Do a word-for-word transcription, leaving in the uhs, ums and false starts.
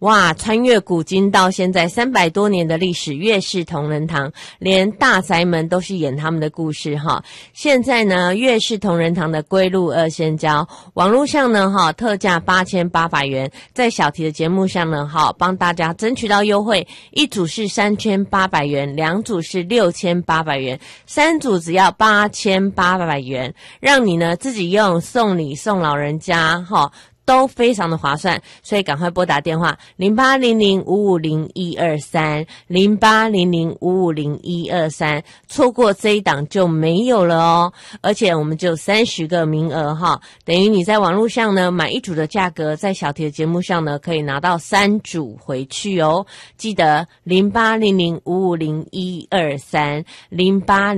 哇，穿越古今到现在三百多年的历史，岳氏同仁堂连大宅门都是演他们的故事哈。现在呢，岳氏同仁堂的龟鹿二仙胶，网络上呢哈特价八千八百元，在小题的节目上呢哈帮大家争取到优惠，一组是三千八百元，两组是六千八百元，三组只要八千八百元，让你呢自己用，送礼送老人家哈。都非常的划算，所以赶快拨打电话零八零零五五零一二三 零八零零五五零一二三，错过这一档就没有了哦。而且我们只有三十个名额哈，等于你在网络上呢买一组的价格，在小题的节目上呢可以拿到三组回去哦。记得零八零零五五零一二三 零八